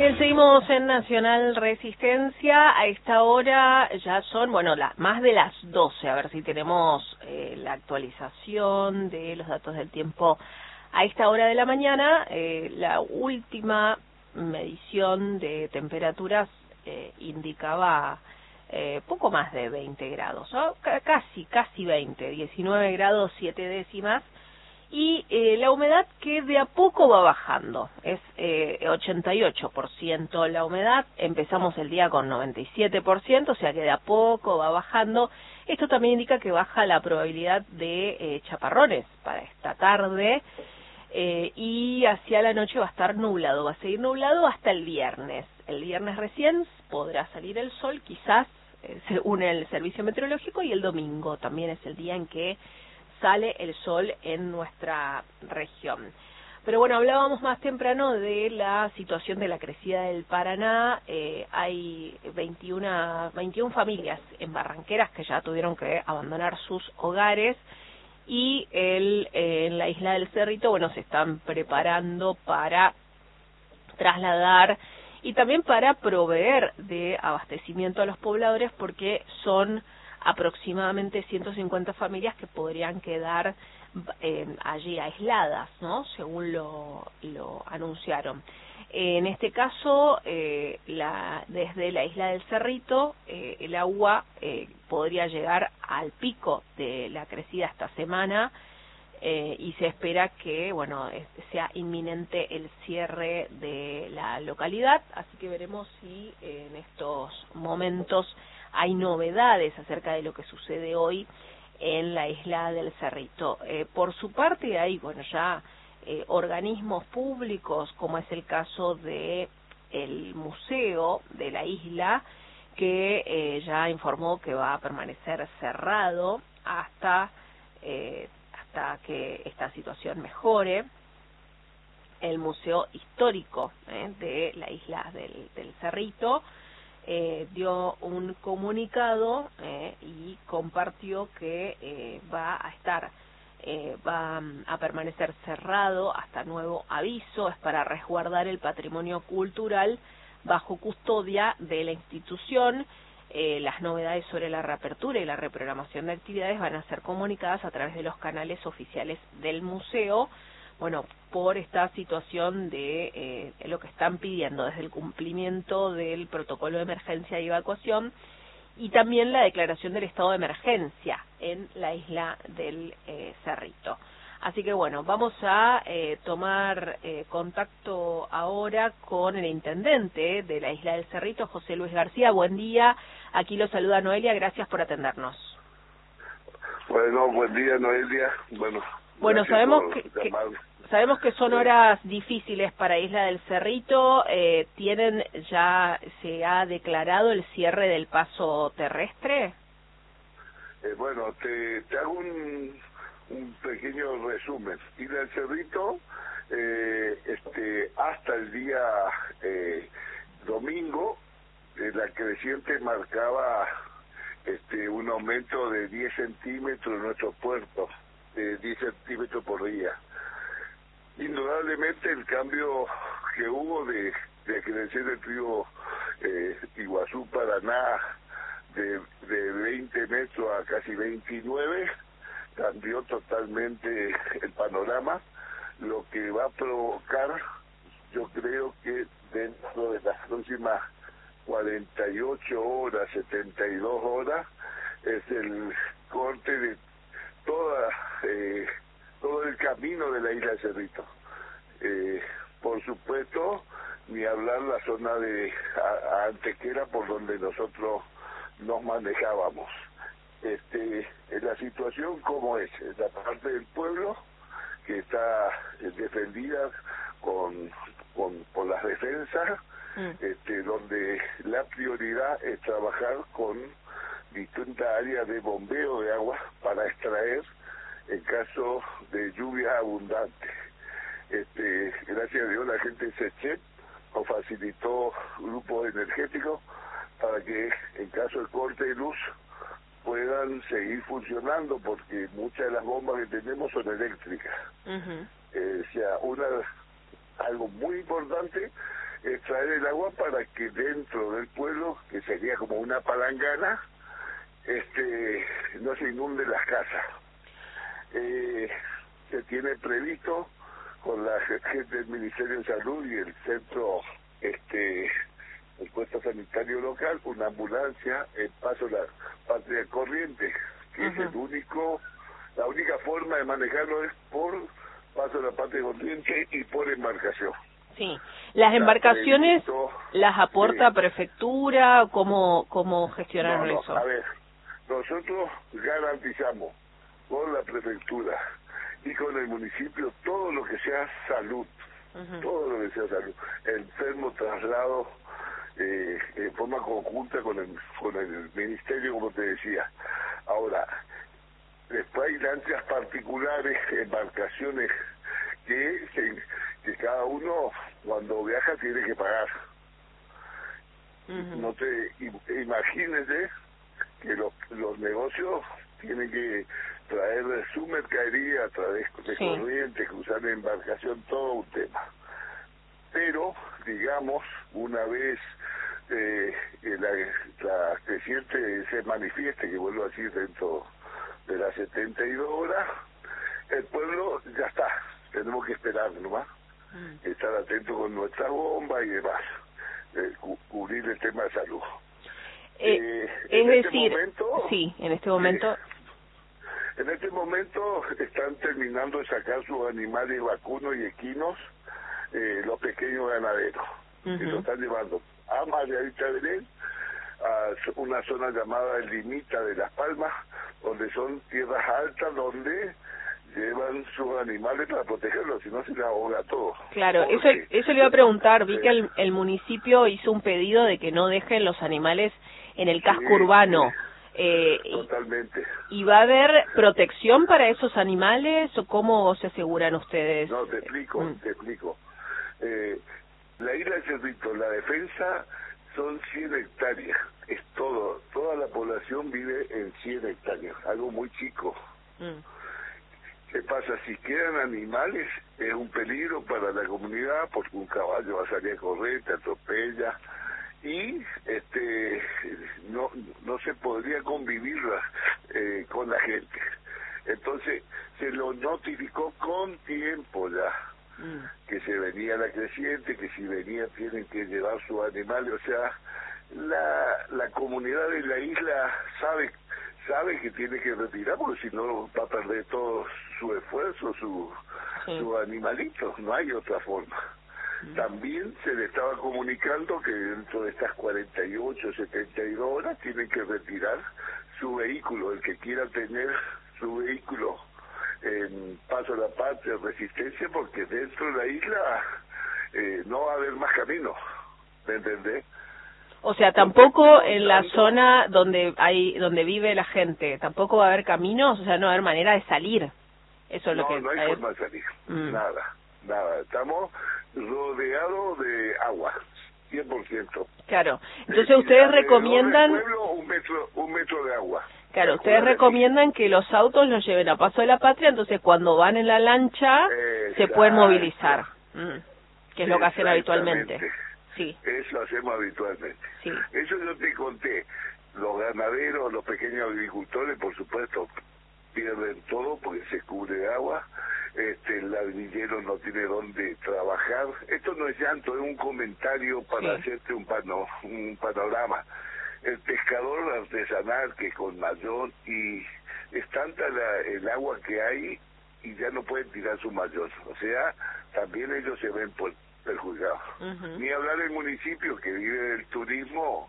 Bien, seguimos en Nacional Resistencia. A esta hora ya son, más de las 12. A ver si tenemos la actualización de los datos del tiempo a esta hora de la mañana. La última medición de temperaturas indicaba poco más de 20 grados, ¿no? Casi 20, 19 grados 7 décimas. Y la humedad que de a poco va bajando, es 88% la humedad, empezamos el día con 97%, o sea que de a poco va bajando. Esto también indica que baja la probabilidad de chaparrones para esta tarde, y hacia la noche va a estar nublado, va a seguir nublado hasta el viernes. El viernes recién podrá salir el sol, quizás según el servicio meteorológico, y el domingo también es el día en que sale el sol en nuestra región. Pero bueno, hablábamos más temprano de la situación de la crecida del Paraná. Hay 21 familias en Barranqueras que ya tuvieron que abandonar sus hogares, y en la isla del Cerrito, se están preparando para trasladar y también para proveer de abastecimiento a los pobladores, porque son aproximadamente 150 familias que podrían quedar allí aisladas, ¿no? Según lo anunciaron. En este caso, desde la isla del Cerrito, el agua podría llegar al pico de la crecida esta semana, y se espera que, sea inminente el cierre de la localidad, así que veremos si en estos momentos hay novedades acerca de lo que sucede hoy en la isla del Cerrito. Por su parte hay, ya organismos públicos, como es el caso de el museo de la isla, que ya informó que va a permanecer cerrado hasta que esta situación mejore. El Museo Histórico de la isla del Cerrito dio un comunicado y compartió que va a permanecer cerrado hasta nuevo aviso. Es para resguardar el patrimonio cultural bajo custodia de la institución. Las novedades sobre la reapertura y la reprogramación de actividades van a ser comunicadas a través de los canales oficiales del museo, por esta situación de lo que están pidiendo desde el cumplimiento del protocolo de emergencia y evacuación, y también la declaración del estado de emergencia en la isla del Cerrito. Así que vamos a tomar contacto ahora con el intendente de la isla del Cerrito, José Luis García. Buen día, aquí lo saluda Noelia, gracias por atendernos. Buen día, Noelia. Sabemos que son horas difíciles para Isla del Cerrito. ¿Se ha declarado el cierre del paso terrestre? Te hago un pequeño resumen. Isla del Cerrito, hasta el día domingo, la creciente marcaba un aumento de 10 centímetros en nuestro puerto, de 10 centímetros por día. Indudablemente el cambio que hubo de crecer del río Iguazú-Paraná de 20 metros a casi 29, cambió totalmente el panorama, lo que va a provocar, yo creo que dentro de las próximas 48 horas, 72 horas, es el corte de todo el camino de la isla de Cerrito. Por supuesto, ni hablar la zona de Antequera, por donde nosotros nos manejábamos. La situación como es, la parte del pueblo que está defendida por las defensas, donde la prioridad es trabajar con distintas áreas de bombeo de agua para extraer en caso de lluvias abundantes. Gracias a Dios la gente de SECHEP nos facilitó grupos energéticos para que en caso de corte de luz puedan seguir funcionando, porque muchas de las bombas que tenemos son eléctricas. Algo muy importante extraer el agua para que dentro del pueblo, que sería como una palangana, no se inunden las casas. Se tiene previsto con la gente del Ministerio de Salud y el centro, el puesto sanitario local, una ambulancia en Paso la Patria Corriente, que es la única forma de manejarlo es por Paso la Patria Corriente y por embarcación. Sí. ¿Las embarcaciones las aporta prefectura? ¿Cómo gestionaron eso? A ver, nosotros garantizamos con la prefectura y con el municipio todo lo que sea salud, todo lo que sea salud, enfermo, traslado, en forma conjunta con el ministerio, como te decía. Ahora, después hay lanchas particulares, embarcaciones que cada uno cuando viaja tiene que pagar. No te imagínese que los negocios tienen que traer su mercadería a través de corrientes, cruzar en embarcación, todo un tema. Pero, digamos, una vez la creciente se manifieste, que vuelvo a decir, dentro de las 72 horas, el pueblo ya está, tenemos que esperar nomás, estar atentos con nuestra bomba y demás, cubrir el tema de salud. En este momento están terminando de sacar sus animales vacunos y equinos, los pequeños ganaderos, que lo están llevando a Margarita Belén, a una zona llamada el Limita de Las Palmas, donde son tierras altas, donde llevan sus animales para protegerlos, si no se les ahoga todo. Claro, eso le iba a preguntar. Vi que el municipio hizo un pedido de que no dejen los animales en el casco urbano. Totalmente. ¿Y va a haber protección para esos animales o cómo se aseguran ustedes? No, te explico. La isla de Cerrito, la defensa son 100 hectáreas, es todo, toda la población vive en 100 hectáreas, algo muy chico. ¿Qué pasa? Si quedan animales, es un peligro para la comunidad, porque un caballo va a salir a correr, te atropella, y no se podría convivir con la gente. Entonces, se lo notificó con tiempo ya, que se venía la creciente, que si venía tienen que llevar sus animales, o sea, la comunidad de la isla sabe que tiene que retirar, porque si no va a perder todo su esfuerzo, su animalito, no hay otra forma. También se le estaba comunicando que dentro de estas 48, 72 horas tienen que retirar su vehículo, el que quiera tener su vehículo en Paso a la Patria, Resistencia, porque dentro de la isla no va a haber más caminos, ¿me entendés? O sea, tampoco en la zona donde vive la gente, tampoco va a haber caminos, o sea, no va a haber manera de salir. Eso es lo que no hay forma de salir, nada. Estamos rodeados de agua, 100%. Claro, entonces ustedes recomiendan... un metro de agua. Claro, ustedes recomiendan que los autos los lleven a Paso de la Patria, entonces cuando van en la lancha se pueden movilizar, que es lo que hacen habitualmente. Sí. Eso hacemos habitualmente. Sí. Eso yo te conté. Los ganaderos, los pequeños agricultores, por supuesto, pierden todo porque se cubre de agua. El ladrillero no tiene dónde trabajar. Esto no es llanto, es un comentario para hacerte un panorama. El pescador artesanal que con mayón, y es tanta el agua que hay y ya no pueden tirar su mayón. O sea, también ellos se ven perjudicados. Ni hablar del municipio que vive del turismo,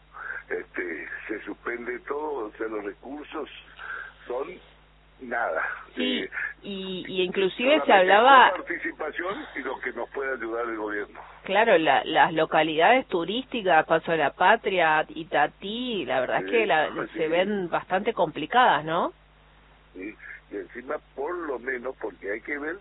se suspende todo, o sea, los recursos son nada. Sí, y inclusive se hablaba... participación y lo que nos puede ayudar el gobierno. Claro, las localidades turísticas, Paso de la Patria, Itatí, la verdad es que se ven bastante complicadas, ¿no? Sí, y encima por lo menos, porque hay que ver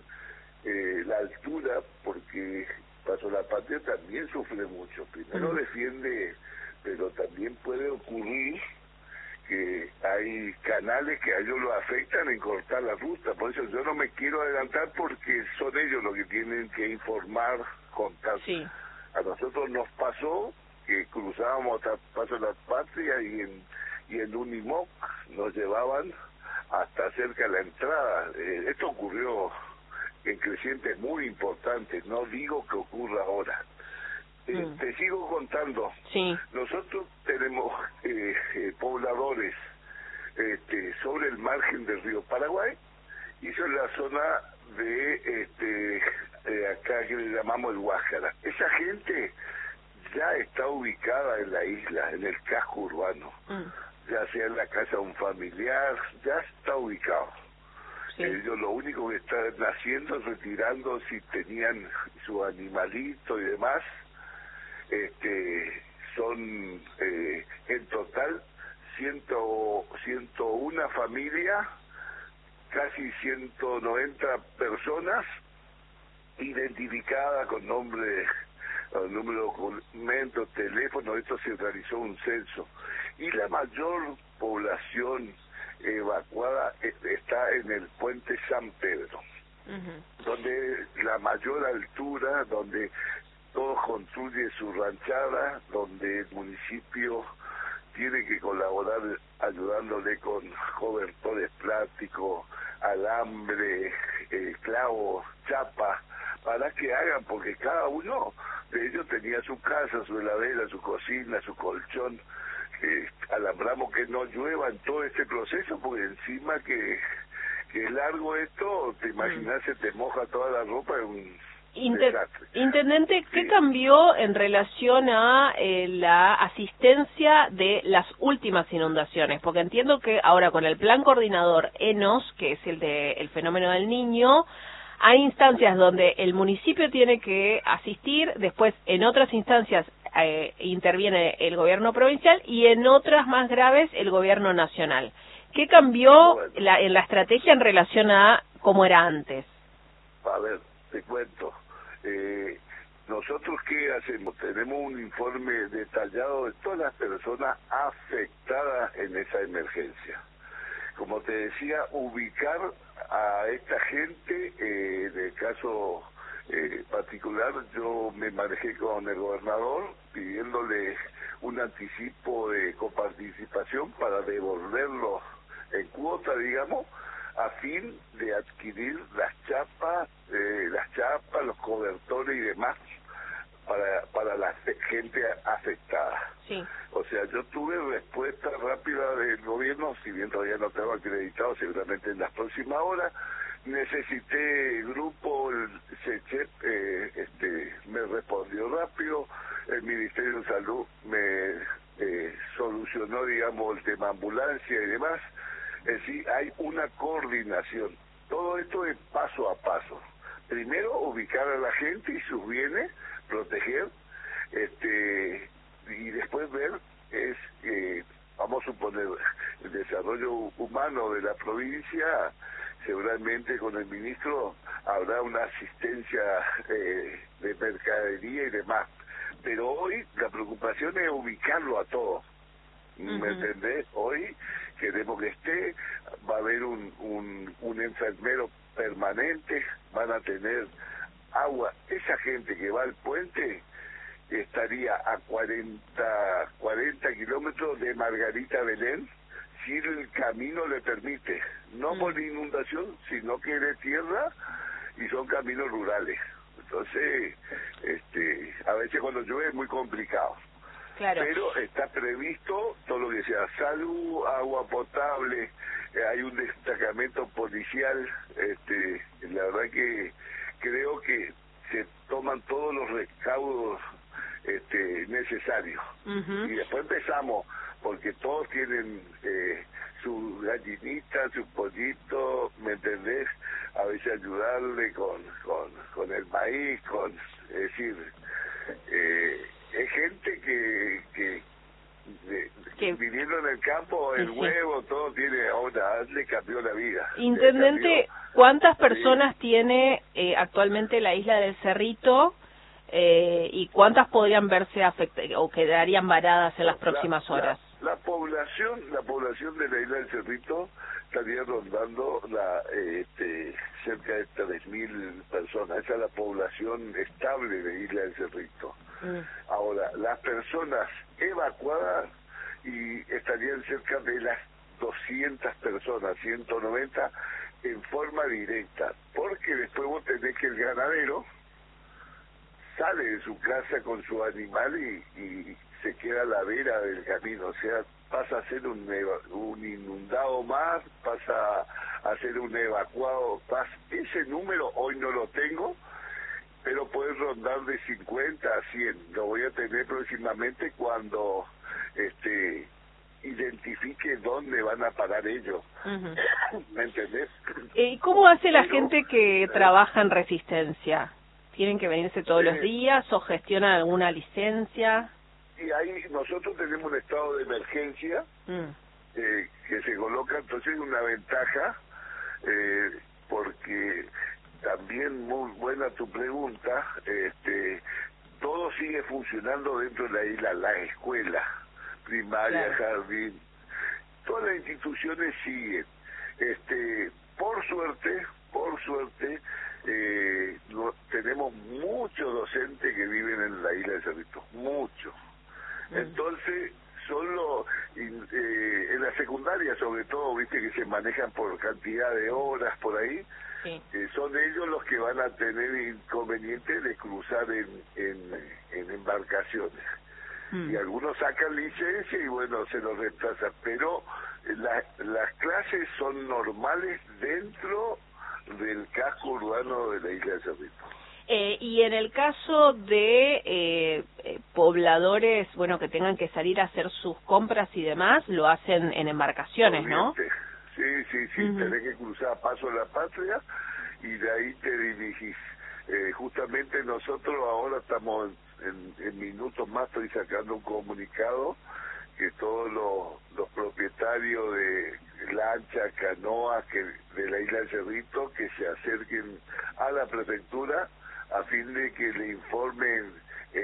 la altura, porque Paso de la Patria también sufre mucho. Primero defiende, pero también puede ocurrir que hay canales que a ellos lo afectan en cortar la ruta. Por eso yo no me quiero adelantar, porque son ellos los que tienen que informar, contar. A nosotros nos pasó que cruzábamos a Paso de la Patria y en Unimoc nos llevaban hasta cerca de la entrada. Esto ocurrió en crecientes muy importantes, no digo que ocurra ahora. Te sigo contando. Sí. Nosotros tenemos pobladores sobre el margen del río Paraguay y sobre la zona de acá que le llamamos el Huáscara. Esa gente ya está ubicada en la isla, en el casco urbano, ya sea en la casa de un familiar, ya está ubicado. Sí. Ellos lo único que están haciendo es retirando si tenían su animalito y demás. Son en total 101 familias, casi 190 personas identificadas con nombre, número de documento, teléfono. Esto se realizó un censo y la mayor población evacuada está en el puente San Pedro, donde la mayor altura, donde todos construyen su ranchada, donde el municipio tiene que colaborar ayudándole con cobertores plásticos, alambre, clavos, chapa, para que hagan, porque cada uno de ellos tenía su casa, su heladera, su cocina, su colchón. Alambramos que no llueva en todo este proceso, porque encima que es largo esto, te imaginas, se te moja toda la ropa en un Intendente, ¿qué cambió en relación a la asistencia de las últimas inundaciones? Porque entiendo que ahora con el plan coordinador ENOS, que es el fenómeno del Niño, hay instancias donde el municipio tiene que asistir, después en otras instancias interviene el gobierno provincial y en otras más graves el gobierno nacional. ¿Qué cambió en la estrategia en relación a cómo era antes? A ver, te cuento. Nosotros ¿qué hacemos? Tenemos un informe detallado de todas las personas afectadas en esa emergencia. Como te decía, ubicar a esta gente, en el caso particular, yo me manejé con el gobernador pidiéndole un anticipo de coparticipación para devolverlo en cuota, digamos, a fin de adquirir las chapas, los cobertores y demás para la gente afectada. Sí. O sea, yo tuve respuesta rápida del gobierno, si bien todavía no tengo acreditado, seguramente en las próximas horas. Necesité el grupo, el CECHEP, me respondió rápido, el Ministerio de Salud me solucionó, digamos, el tema ambulancia y demás. Es decir, hay una coordinación. Todo esto es paso a paso. Primero, ubicar a la gente y sus bienes, proteger, y después ver vamos a suponer, el desarrollo humano de la provincia. Seguramente con el ministro habrá una asistencia de mercadería y demás. Pero hoy la preocupación es ubicarlo a todos. ¿Me entendés? Hoy queremos que esté, va a haber un enfermero permanente, van a tener agua. Esa gente que va al puente estaría a 40 kilómetros de Margarita Belén, si el camino le permite, no por inundación, sino que de tierra y son caminos rurales. Entonces, a veces cuando llueve es muy complicado. Claro. Pero está previsto todo lo que sea salud, agua potable, hay un destacamento policial, la verdad que creo que se toman todos los recaudos necesarios. Y después empezamos, porque todos tienen sus gallinitas, sus pollitos, ¿me entendés? A veces ayudarle con el maíz, es decir, es gente que viviendo en el campo, el huevo, todo tiene, ahora le cambió la vida. Intendente, ¿cuántas personas tiene actualmente la isla del Cerrito y cuántas podrían verse afectadas o quedarían varadas en las próximas horas? La población de la isla del Cerrito estaría rondando cerca de 3.000 personas. Esa es la población estable de Isla del Cerrito. Ahora, las personas evacuadas y estarían cerca de las 200 personas, 190 en forma directa, porque después vos tenés que el ganadero sale de su casa con su animal y se queda a la vera del camino, o sea, pasa a ser un inundado más, pasa a ser un evacuado más. Ese número hoy no lo tengo, pero puede rondar de 50 a 100. Lo voy a tener próximamente cuando identifique dónde van a parar ellos. ¿Me entendés? ¿Y cómo hace la gente que trabaja en Resistencia? ¿Tienen que venirse todos los días o gestionan alguna licencia? Y ahí nosotros tenemos un estado de emergencia que se coloca, entonces una ventaja, porque también muy buena tu pregunta, todo sigue funcionando dentro de la isla, la escuela primaria, jardín, todas las instituciones siguen. Por suerte, tenemos muchos docentes que viven en la isla de Cerrito, muchos. Entonces, solo en la secundaria, sobre todo, viste que se manejan por cantidad de horas por ahí, son ellos los que van a tener inconveniente de cruzar en embarcaciones. Y algunos sacan licencia y bueno, se los retrasan, pero las clases son normales dentro del casco urbano de la isla de Cerrito. Y en el caso de pobladores, bueno, que tengan que salir a hacer sus compras y demás, lo hacen en embarcaciones, ¿no? Sí, tenés que cruzar a Paso de la Patria y de ahí te dirigís. Justamente nosotros ahora estamos en minutos más, estoy sacando un comunicado que todos los propietarios de lanchas, canoas de la isla de Cerrito que se acerquen a la prefectura a fin de que le informen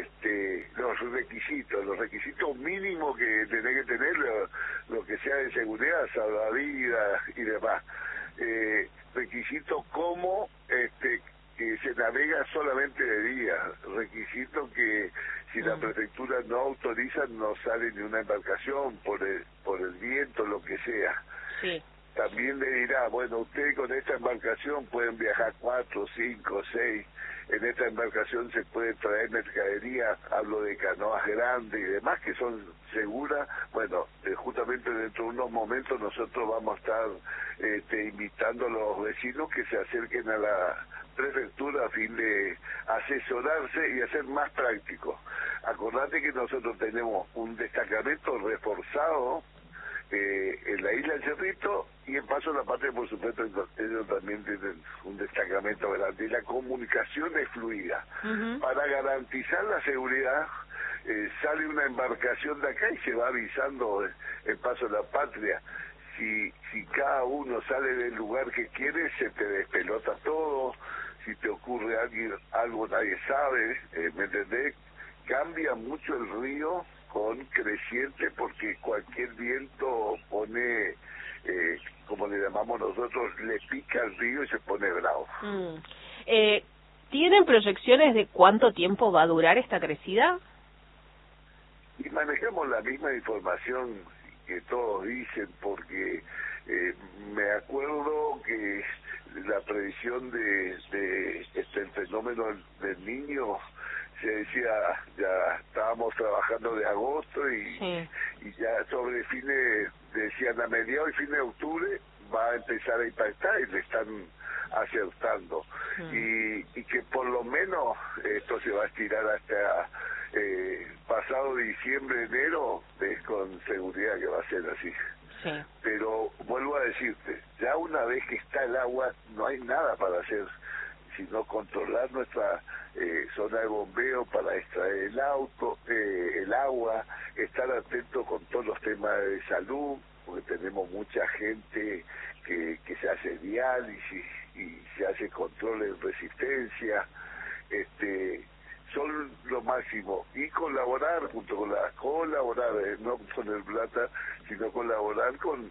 los requisitos mínimos que tenés que tener, lo que sea de seguridad, salvavidas y demás. Requisitos como que se navega solamente de día, requisito que si la prefectura no autoriza no sale ni una embarcación por el viento, lo que sea. También le dirá, bueno, ustedes con esta embarcación pueden viajar 4, 5, 6, en esta embarcación se puede traer mercadería, hablo de canoas grandes y demás que son seguras. Bueno, justamente dentro de unos momentos nosotros vamos a estar invitando a los vecinos que se acerquen a la prefectura a fin de asesorarse y hacer más práctico. Acordate que nosotros tenemos un destacamento reforzado en la isla de Cerrito y en Paso de la Patria, por supuesto, ellos también tienen un destacamento grande y la comunicación es fluida. Para garantizar la seguridad, sale una embarcación de acá y se va avisando en Paso de la Patria. Si cada uno sale del lugar que quiere, se te despelota todo. Si te ocurre algo nadie sabe, ¿me entendés? Cambia mucho el río con creciente porque cualquier viento pone, como le llamamos nosotros, le pica al río y se pone bravo. ¿Tienen proyecciones de cuánto tiempo va a durar esta crecida? Y manejamos la misma información que todos dicen, porque me acuerdo que la predicción de el fenómeno del Niño se decía, ya estábamos trabajando de agosto y ya sobre fines, decían a mediados y fines de octubre va a empezar a impactar y le están acertando. Y que por lo menos esto se va a estirar hasta pasado diciembre, enero, es con seguridad que va a ser así. Pero vuelvo a decirte, ya una vez que está el agua no hay nada para hacer sino controlar nuestra zona de bombeo para extraer el agua, estar atento con todos los temas de salud, porque tenemos mucha gente que se hace diálisis y se hace control en resistencia, son lo máximo, y colaborar no poner plata, sino colaborar con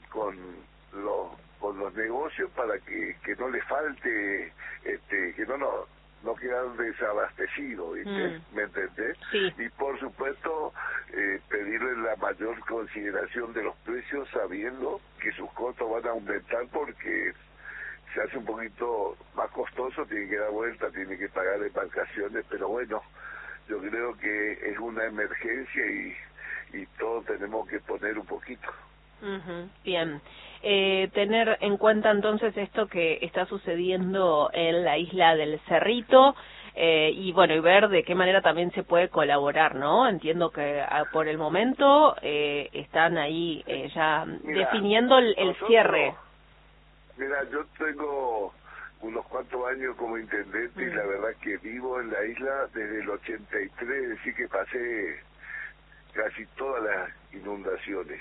los negocios para que no les falte, que no no quedar desabastecidos, ¿viste? ¿Me entendés? Sí. Y por supuesto, pedirle la mayor consideración de los precios, sabiendo que sus costos van a aumentar porque se hace un poquito más costoso, tiene que dar vuelta, tiene que pagar embarcaciones, pero bueno, yo creo que es una emergencia y todos tenemos que poner un poquito. Bien. Tener en cuenta entonces esto que está sucediendo en la isla del Cerrito, y bueno, y ver de qué manera también se puede colaborar, ¿no? Entiendo que por el momento están ahí ya definiendo el cierre. Mira, yo tengo unos cuantos años como intendente y la verdad que vivo en la isla desde el 83, es decir que pasé casi todas las inundaciones.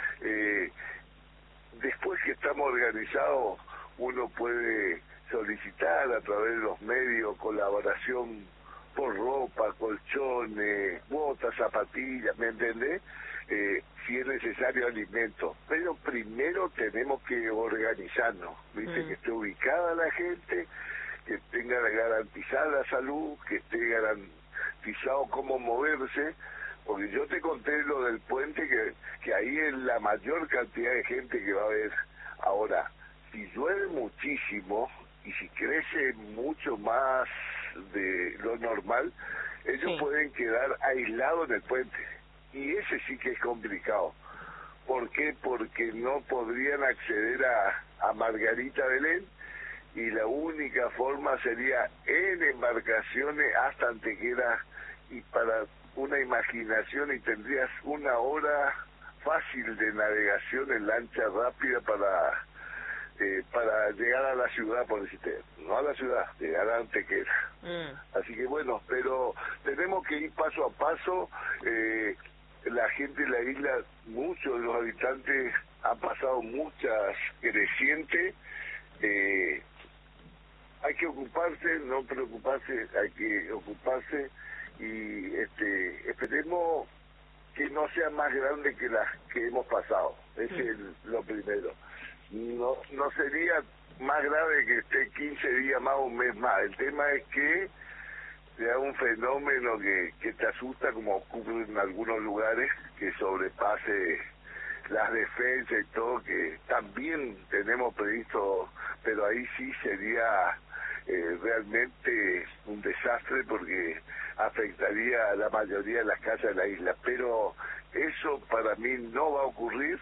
Después que estamos organizados, uno puede solicitar a través de los medios colaboración por ropa, colchones, botas, zapatillas, ¿me entendés? Si es necesario alimento, pero primero tenemos que organizarnos, ¿viste? Que esté ubicada la gente, que tenga garantizada la salud, que esté garantizado cómo moverse, porque yo te conté lo del puente, que ahí es la mayor cantidad de gente que va a haber. Ahora, si llueve muchísimo y si crece mucho más de lo normal, ellos pueden quedar aislados en el puente. Y ese sí que es complicado. ¿Por qué? Porque no podrían acceder a Margarita Belén y la única forma sería en embarcaciones hasta Antequera, y para una imaginación, y tendrías una hora fácil de navegación en lancha rápida para llegar a la ciudad, por decirte, no a la ciudad, llegar a Antequera. Así que bueno, pero tenemos que ir paso a paso. La gente de la isla, muchos de los habitantes han pasado muchas crecientes. Hay que ocuparse, no preocuparse, hay que ocuparse, y esperemos que no sea más grande que las que hemos pasado. Ese es lo primero. No sería más grave que esté 15 días más o un mes más. El tema es que sea un fenómeno que te asusta, como ocurre en algunos lugares, que sobrepase las defensas y todo, que también tenemos previsto, pero ahí sí sería realmente un desastre porque afectaría a la mayoría de las casas de la isla. Pero eso para mí no va a ocurrir,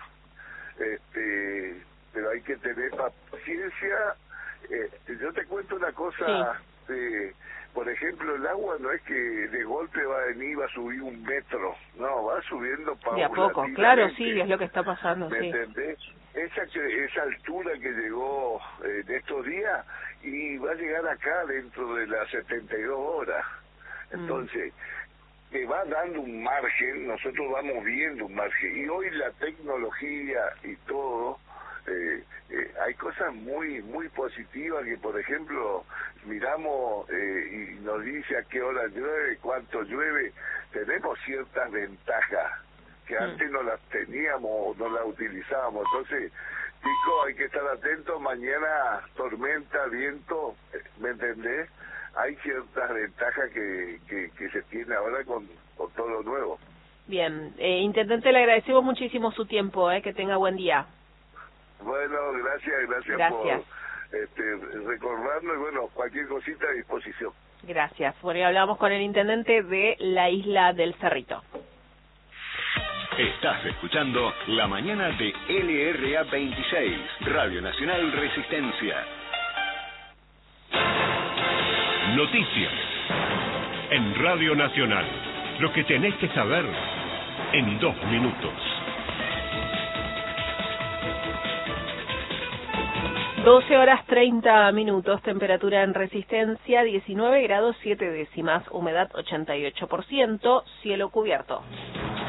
pero hay que tener paciencia. Yo te cuento una cosa, por ejemplo, el agua no es que de golpe va a venir, va a subir 1 metro, no, va subiendo paulatinamente. De a poco, claro, sí, es lo que está pasando, ¿Me entendés? Esa altura que llegó en estos días, y va a llegar acá dentro de las 72 horas. Entonces, que va dando un margen, nosotros vamos viendo un margen, y hoy la tecnología y todo, hay cosas muy muy positivas, que por ejemplo miramos y nos dice a qué hora llueve, cuánto llueve. Tenemos ciertas ventajas que antes no las teníamos, no las utilizábamos. Entonces, chicos, hay que estar atentos. Mañana tormenta, viento, ¿me entendés? Hay ciertas ventajas que se tiene ahora con todo lo nuevo. Bien, intendente, le agradecemos muchísimo su tiempo, que tenga buen día. Bueno, gracias. Por recordarnos, y bueno, cualquier cosita a disposición. Gracias. Bueno, y hablamos con el intendente de la isla del Cerrito. Estás escuchando La Mañana de LRA 26, Radio Nacional Resistencia. Noticias en Radio Nacional. Lo que tenés que saber en 2 minutos. 12:30, temperatura en Resistencia 19 grados 7 décimas, humedad 88%, cielo cubierto.